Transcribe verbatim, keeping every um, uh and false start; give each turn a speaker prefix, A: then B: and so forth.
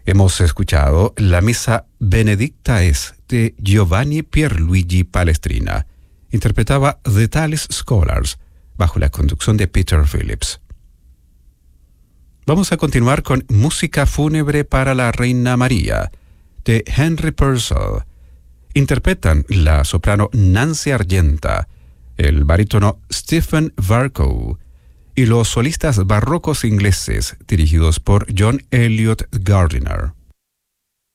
A: Hemos escuchado la Misa Benedicta es de Giovanni Pierluigi Palestrina. Interpretaba The Thales Scholars bajo la conducción de Peter Phillips. Vamos a continuar con Música fúnebre para la Reina María de Henry Purcell. Interpretan la soprano Nancy Argenta, el barítono Stephen Varco y los solistas barrocos ingleses dirigidos por John Elliot Gardiner.